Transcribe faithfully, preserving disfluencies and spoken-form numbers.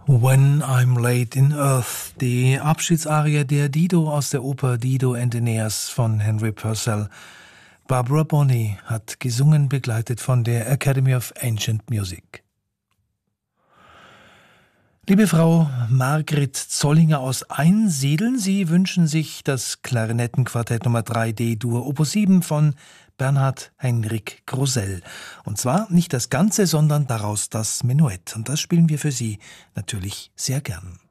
When I'm Laid in Earth, die Abschiedsarie der Dido aus der Oper Dido and Aeneas von Henry Purcell. Barbara Bonney hat gesungen, begleitet von der Academy of Ancient Music. Liebe Frau Margret Zollinger aus Einsiedeln, Sie wünschen sich das Klarinettenquartett Nummer drei D-Dur Opus sieben von Bernhard Heinrich Grosell. Und zwar nicht das Ganze, sondern daraus das Menuett. Und das spielen wir für Sie natürlich sehr gern.